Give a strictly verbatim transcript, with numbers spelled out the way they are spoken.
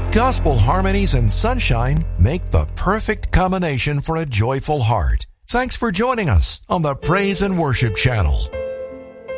Gospel harmonies and sunshine make the perfect combination for a joyful heart. Thanks for joining us on the Praise and Worship Channel.